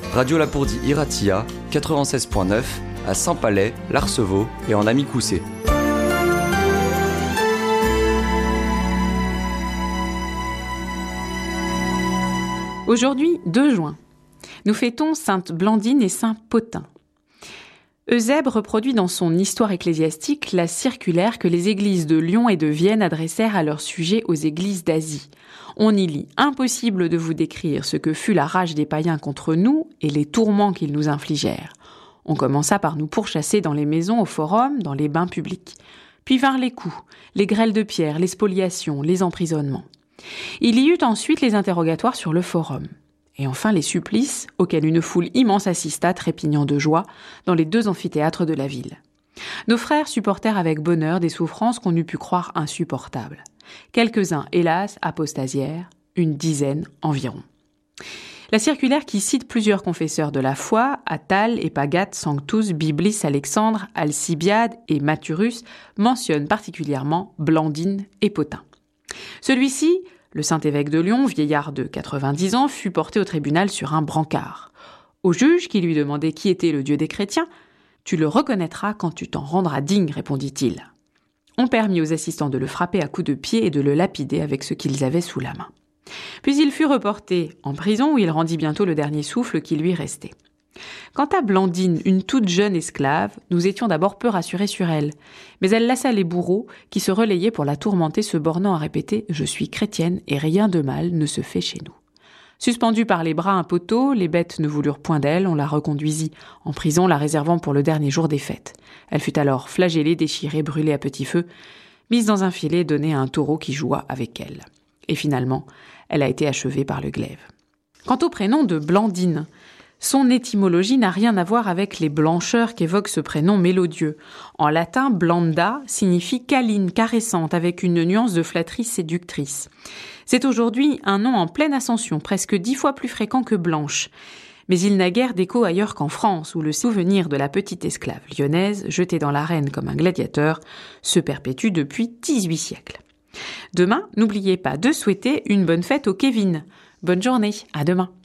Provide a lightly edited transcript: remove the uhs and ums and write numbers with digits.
Radio Lapourdie Iratia, 96.9, à Saint-Palais, l'Arceveau et en Amicoussé. Aujourd'hui, 2 juin, nous fêtons Sainte Blandine et Saint Pothin. Eusèbe reproduit dans son Histoire ecclésiastique la circulaire que les églises de Lyon et de Vienne adressèrent à leur sujet aux églises d'Asie. On y lit « Impossible de vous décrire ce que fut la rage des païens contre nous et les tourments qu'ils nous infligèrent. On commença par nous pourchasser dans les maisons, au forum, dans les bains publics. Puis vinrent les coups, les grêles de pierre, les spoliations, les emprisonnements. Il y eut ensuite les interrogatoires sur le forum. Et enfin les supplices, auxquels une foule immense assista, trépignant de joie, dans les 2 amphithéâtres de la ville. Nos frères supportèrent avec bonheur des souffrances qu'on eût pu croire insupportables. Quelques-uns, hélas, apostasièrent, une dizaine environ. » La circulaire qui cite plusieurs confesseurs de la foi, Attal, Epagate, Sanctus, Biblis, Alexandre, Alcibiade et Mathurus, mentionne particulièrement Blandine et Pothin. Celui-ci, le Saint-Évêque de Lyon, vieillard de 90 ans, fut porté au tribunal sur un brancard. Au juge, qui lui demandait qui était le Dieu des chrétiens, « Tu le reconnaîtras quand tu t'en rendras digne », répondit-il. On permit aux assistants de le frapper à coups de pied et de le lapider avec ce qu'ils avaient sous la main. Puis il fut reporté en prison où il rendit bientôt le dernier souffle qui lui restait. Quant à Blandine, une toute jeune esclave, nous étions d'abord peu rassurés sur elle. Mais elle lassa les bourreaux qui se relayaient pour la tourmenter, se bornant à répéter « Je suis chrétienne et rien de mal ne se fait chez nous ». Suspendue par les bras à un poteau, les bêtes ne voulurent point d'elle, on la reconduisit en prison, la réservant pour le dernier jour des fêtes. Elle fut alors flagellée, déchirée, brûlée à petit feu, mise dans un filet donné à un taureau qui joua avec elle. Et finalement, elle a été achevée par le glaive. Quant au prénom de Blandine, son étymologie n'a rien à voir avec les blancheurs qu'évoque ce prénom mélodieux. En latin, blanda signifie câline, caressante, avec une nuance de flatterie séductrice. C'est aujourd'hui un nom en pleine ascension, presque 10 fois plus fréquent que Blanche. Mais il n'a guère d'écho ailleurs qu'en France, où le souvenir de la petite esclave lyonnaise, jetée dans l'arène comme un gladiateur, se perpétue depuis 18 siècles. Demain, n'oubliez pas de souhaiter une bonne fête au Kevin. Bonne journée, à demain.